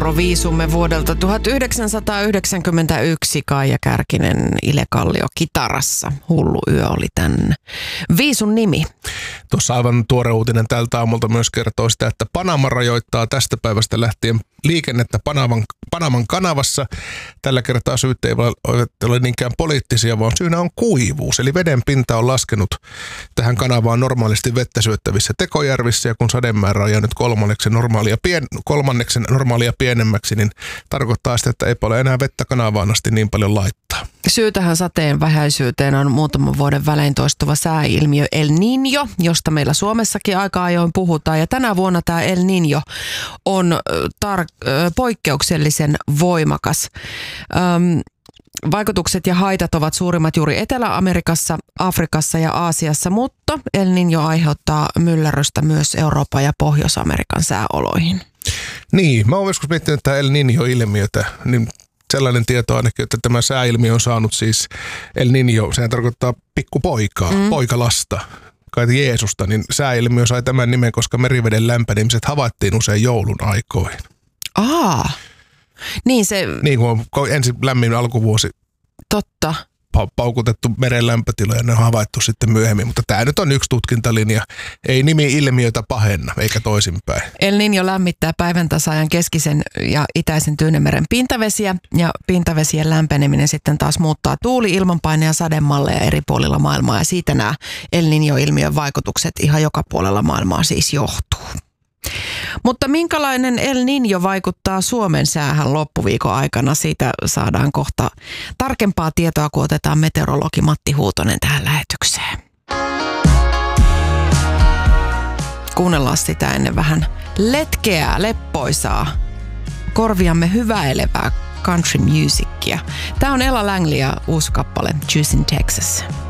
Euroviisumme vuodelta 1991. Kaija Kärkinen, Ile Kallio kitarassa. Hullu yö oli tän viisun nimi. Tuossa aivan tuore uutinen tältä aamulta myös kertoo sitä, että Panama rajoittaa tästä päivästä lähtien liikennettä Panaman kanavassa. Tällä kertaa syyt ei ole niinkään poliittisia, vaan syynä on kuivuus. Eli veden pinta on laskenut tähän kanavaan normaalisti vettä syöttävissä tekojärvissä, ja kun sademäärä on jäänyt kolmanneksen normaalia pienemmäksi, niin tarkoittaa sitä, että ei ole enää vettä kanavaan asti niin paljon laittaa. Syytähän sateen vähäisyyteen on muutaman vuoden välein toistuva sääilmiö El Niño, josta meillä Suomessakin aika ajoin puhutaan. Ja tänä vuonna tämä El Niño on poikkeuksellisen voimakas. Vaikutukset ja haitat ovat suurimmat juuri Etelä-Amerikassa, Afrikassa ja Aasiassa, mutta El Niño aiheuttaa myllerrystä myös Euroopan ja Pohjois-Amerikan sääoloihin. Niin, mä oon joskus miettinyt tätä El Niño-ilmiötä, niin sellainen tieto ainakin, että tämä sääilmiö on saanut siis El Niño, sehän tarkoittaa pikkupoikaa, poikalasta, kai Jeesusta, niin sääilmiö sai tämän nimen, koska meriveden lämpenemiset havaittiin usein joulun aikoihin. Niin se... Niin kuin on ensin lämmin alkuvuosi. Totta. Paukutettu meren lämpötiloja, ne on havaittu sitten myöhemmin, mutta tämä nyt on yksi tutkintalinja. Ei nimi-ilmiötä pahenna, eikä toisinpäin. El Niño lämmittää päivän tasaajan keskisen ja itäisen Tyynenmeren pintavesiä, ja pintavesien lämpeneminen sitten taas muuttaa tuuli, ilmanpaine ja sademalleja eri puolilla maailmaa, ja siitä nämä El Niño-ilmiön vaikutukset ihan joka puolella maailmaa siis johtuu. Mutta minkälainen El Niño vaikuttaa Suomen säähän loppuviikon aikana? Siitä saadaan kohta tarkempaa tietoa, kun otetaan meteorologi Matti Huutonen tähän lähetykseen. Kuunnellaan sitä ennen vähän letkeää, leppoisaa, korviamme hyväilevää country musicia. Tämä on Ella Langley ja uusi kappale Juicin Texas.